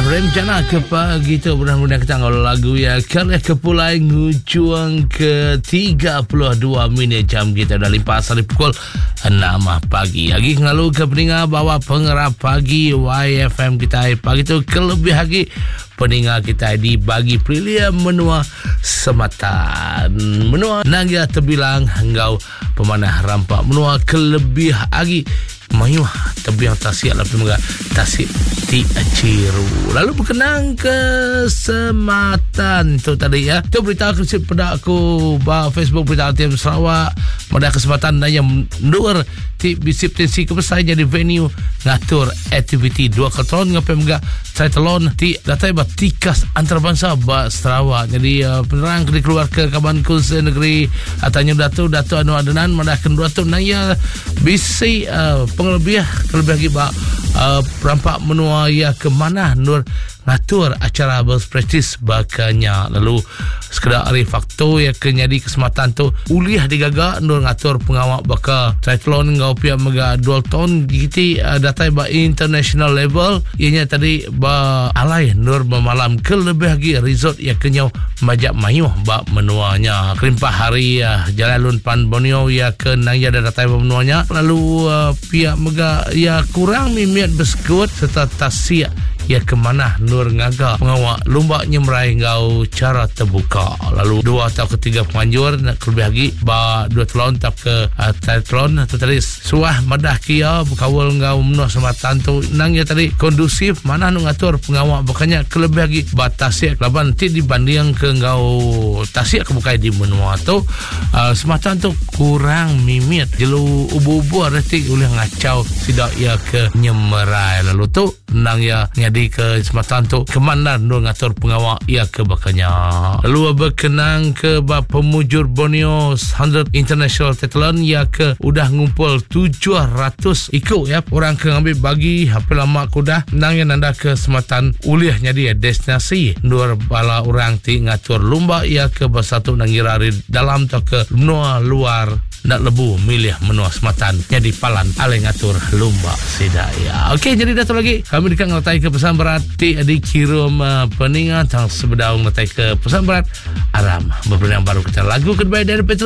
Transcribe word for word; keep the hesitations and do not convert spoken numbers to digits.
rencana ke pagi tu mudah-mudahan kita ngol lagu ya kali kepulai ngucuang ke tiga puluh dua minit jam kita dah lipas dari pukul enam pagi. Lagi ngalu ke peninga bawa pengerap pagi Y F M kita pagi tu kelebih lagi peninga kita di bagi prilia menua sematan menua nangya terbilang engkau pemanah rampak menua kelebih lagi mayuh tebiang tasik lebih mega tasik ti ciru lalu berkenang ke sematan tu tadi ya tu berita aku pada aku ba Facebook berita T M Sarawak pada kesempatan yang nur ti bisip tensi kebesar jadi venue ngatur aktiviti dua ketron ngapai mega triathlon ti datai ba tikas antarabangsa ba Sarawak jadi uh, penerang dikeluar ke kaban kursi negeri atanya datu datu anu adenan madakan dua tu naya bisi uh, pengelebih terlebih lagi bak uh, perampak menua ya ke mana nur ngatur acara berprestis bakanya lalu sekedar hari faktor ya ke nyadi kesempatan tu uliah digagak nur ngatur pengawak baka triathlon ngau pihak mega dua ton giti uh, datai ba international level ianya tadi ba alai nur bermalam ke lebih lagi resort ya kenyau majak mayuh ba menuanya kelimpah hari uh, Jalalun Pan Borneo ya ke nangya datai ba menuanya lalu uh, pihak mega ya kurang mimiat bersekut serta tasik ya kemana nur ngaga pengawak lomba nyemrai ngau cara terbuka lalu dua atau ketiga penganjur nak lebih lagi ba dua telon tak ke uh, triathlon atau tadi suah madah kia berkawal ngau menua sematan tu nang ya tadi kondusif mana nu ngatur pengawak bukannya kelebih lagi ba tasik laban nanti dibanding ke ngau tasik kebukai di menua tu uh, sematan tu kurang mimit jelu ubu-ubu retik oleh ngacau tidak ya ke nyemerai lalu tu nang ya di ke sematan tu kemana nur ngatur pengawak ia ke bakanya lalu berkenang ke ba pemujur Borneo seratus International Triathlon ia ke udah ngumpul tujuh ratus ikut ya orang ke ambil bagi apa lama kuda nang yang nanda ke sematan uliahnya dia destinasi nur bala orang ti ngatur lomba ia ke bersatu nangirari dalam atau ke menua luar nak lebu milih menua sematan jadi palan alai ngatur lomba sidaya. Okey jadi datu lagi kami dekat ngelatai ke pesan berat ti adik kirim uh, peningan tang sebedaung ngelatai ke pesan berat aram berbenang baru kita lagu kedua dari Petro